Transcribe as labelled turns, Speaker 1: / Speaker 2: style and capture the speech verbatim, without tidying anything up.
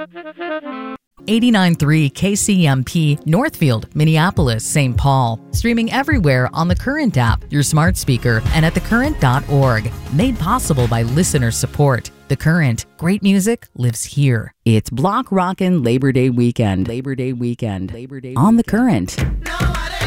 Speaker 1: eighty-nine point three K C M P, Northfield, Minneapolis, Saint Paul. Streaming everywhere on the Current app, your smart speaker, and at the current dot org. Made possible by listener support. The Current. Great music lives here. It's Block Rockin' Labor Day weekend. Labor Day weekend. Labor Day on the Current.
Speaker 2: No,